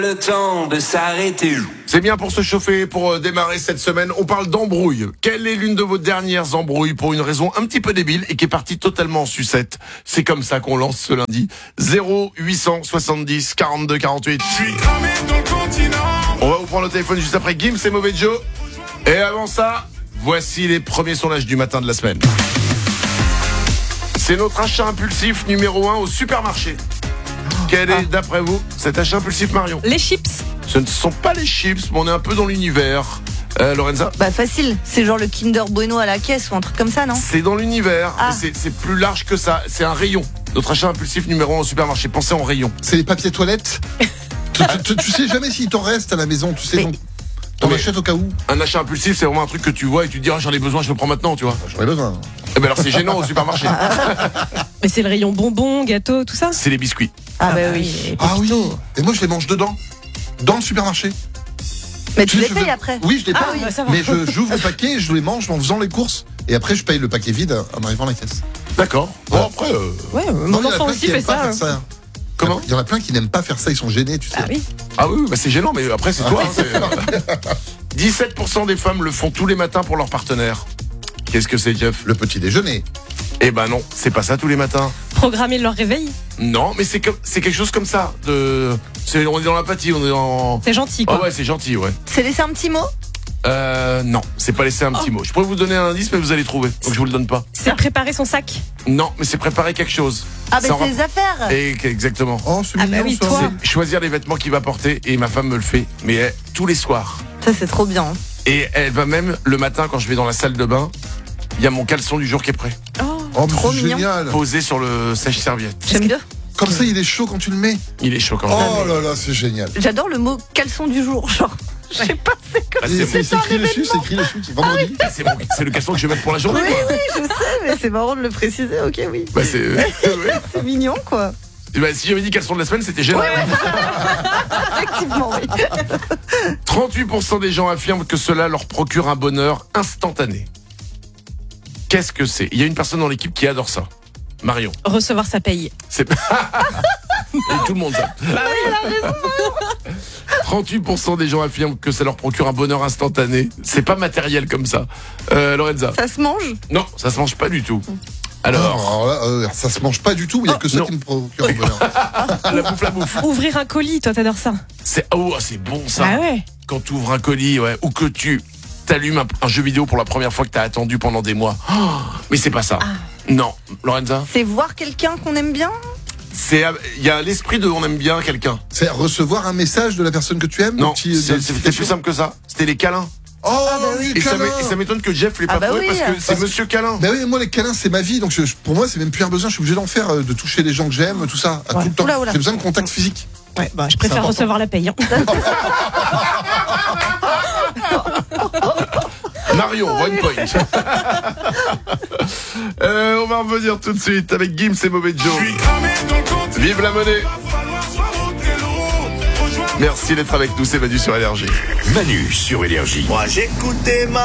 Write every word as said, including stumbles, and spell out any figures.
Le temps de s'arrêter. C'est bien pour se chauffer, pour démarrer cette semaine. On parle d'embrouille. Quelle est l'une de vos dernières embrouilles pour une raison un petit peu débile et qui est partie totalement en sucette? C'est comme ça qu'on lance ce lundi. zéro huit cent soixante-dix quarante-deux quarante-huit. Je suis cramé dans le continent. On va vous prendre le téléphone juste après Gims et Mauvais Joe. Et avant ça, voici les premiers sondages du matin de la semaine. C'est notre achat impulsif numéro un au supermarché. Quel est, d'après vous, cet achat impulsif, Marion? Les chips. Ce ne sont pas les chips, mais on est un peu dans l'univers. Euh, Lorenza? Bah facile, c'est genre le Kinder Bueno à la caisse ou un truc comme ça, non? C'est dans l'univers, Ah. mais c'est, c'est plus large que ça. C'est un rayon. Notre achat impulsif numéro un au supermarché. Pensez en rayon. C'est les papiers toilettes. tu, tu, tu, tu sais jamais s'il t'en reste à la maison, tu sais Mais- donc. T'en Mais- achètes au cas où. Un achat impulsif, c'est vraiment un truc que tu vois et tu te dis, ah, j'en ai besoin, je le prends maintenant, tu vois. J'en ai besoin. Eh ben alors c'est gênant au supermarché. Mais c'est le rayon bonbons, gâteaux, tout ça. C'est les biscuits. Ah, bah oui. et Ah oui. Pépito. Et moi je les mange dedans. Dans le supermarché. Mais tu sais, les je payes fais- après. Oui, je les paye. Ah oui, bah ça va. Mais je, j'ouvre le paquet et je les mange en faisant les courses. Et après je paye le paquet vide en arrivant à la caisse. D'accord. Bon, après, euh, Ouais, Non, mon il y en a enfant plein aussi qui fait aiment pas ça. faire hein. ça. comment? Il y en a plein qui n'aiment pas faire ça, ils sont gênés, tu sais. Ah oui. Ah oui, oui, bah c'est gênant, mais après c'est toi. hein, c'est, euh, dix-sept pour cent des femmes le font tous les matins pour leur partenaire. Qu'est-ce que c'est, Jeff? Le petit déjeuner. Eh ben non, c'est pas ça tous les matins. Programmer leur réveil. Non, mais c'est comme, c'est quelque chose comme ça. De, c'est, on est dans l'apathie, on est dans. C'est gentil, Ah quoi. ouais, c'est gentil, ouais. C'est laisser un petit mot? Euh, non, c'est pas laisser un petit mot. Je pourrais vous donner un indice, mais vous allez trouver. Donc je vous le donne pas. C'est préparer son sac. Non, mais c'est préparer quelque chose. Ah bah Ça en c'est rap- les affaires. Et exactement. Oh, c'est Ah mignon bah oui, ça. toi. C'est choisir les vêtements qu'il va porter et ma femme me le fait, mais elle, tous les soirs. Ça c'est trop bien. Et elle va même le matin quand je vais dans la salle de bain, il y a mon caleçon du jour qui est prêt, Oh. Oh, mais Trop c'est mignon. génial. posé sur le sèche-serviette. J'aime bien. Comme ça, il est chaud quand tu le mets. Il est chaud quand je le Oh mets. là là, c'est génial. J'adore le mot caleçon du jour, genre. Je sais pas, c'est comme Ah, Et c'est, C'est c'est écrit dessus, c'est écrit dessus, c'est vendredi. c'est mon- c'est le caleçon que je vais mettre pour la journée. Oui, quoi. oui, je sais, mais c'est marrant de le préciser, ok, oui. Bah, c'est, ouais. C'est mignon, quoi. Bah, si j'avais dit caleçon de la semaine, c'était gênant. Effectivement, oui. trente-huit pour cent des gens affirment que cela leur procure un bonheur instantané. Qu'est-ce que c'est? Il y a une personne dans l'équipe qui adore ça. Marion. Recevoir sa paye. C'est et tout le monde ça. trente-huit pour cent des gens affirment que ça leur procure un bonheur instantané. C'est pas matériel comme ça. Euh, Lorenza. Ça se mange? Non, ça se mange pas du tout. Alors, Alors, alors là, euh, ça se mange pas du tout, mais il y a que ça non. qui me procure le bonheur. la bouffe, la bouffe. Ouvrir un colis, toi t'adores ça. C'est oh, c'est bon ça. Ah ouais. Quand tu ouvres un colis, ouais, ou que tu t'allumes un, un jeu vidéo pour la première fois que t'as attendu pendant des mois. Oh, mais c'est pas ça. Non, Lorenza. C'est voir quelqu'un qu'on aime bien? C'est il y a l'esprit de on aime bien quelqu'un. C'est recevoir un message de la personne que tu aimes. Non, un petit, c'est- euh, c'était plus simple que ça. C'était les câlins. Oh oui, Et ça, câlin. m'é- et ça m'étonne que Jeff l'ait Ah pas bah trouvé oui. parce que c'est Parce- Monsieur Câlin. Ben oui, moi les câlins c'est ma vie, donc je- pour moi c'est même plus un besoin, je suis obligé d'en faire, euh, de toucher les gens que j'aime, tout ça, à Ouais. tout le temps. Oula, oula. J'ai besoin de contact physique. Ouais, bah, je préfère important. recevoir la paye. hein. Marion, one point. euh, on va revenir tout de suite avec Gims et Mauvais Joe. Je suis cramé dans le continent. Vive la monnaie. Va falloir soit rentrer l'eau. Rejoins Merci d'être avec nous, c'est Manu sur Énergie. Manu sur Énergie. Moi j'écoutais ma